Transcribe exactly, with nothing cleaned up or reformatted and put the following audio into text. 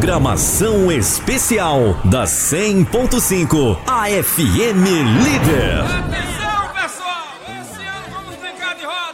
Programação especial da cem ponto cinco, a F M Líder. Atenção, pessoal! Esse ano vamos brincar de roda.